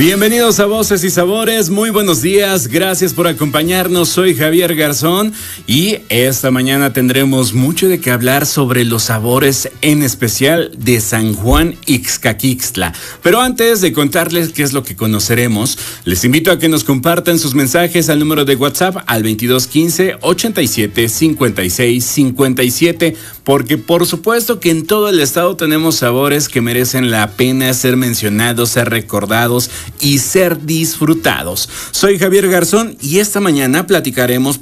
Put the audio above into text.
Bienvenidos a Voces y Sabores, muy buenos días, gracias por acompañarnos, soy Javier Garzón y esta mañana tendremos mucho de qué hablar sobre los sabores, en especial de San Juan Ixcaquixtla. Pero antes de contarles qué es lo que conoceremos, les invito a que nos compartan sus mensajes al número de WhatsApp al 2215 87 56 57, porque por supuesto que en todo el estado tenemos sabores que merecen la pena ser mencionados, ser recordados y ser disfrutados. Soy Javier Garzón y esta mañana platicaremos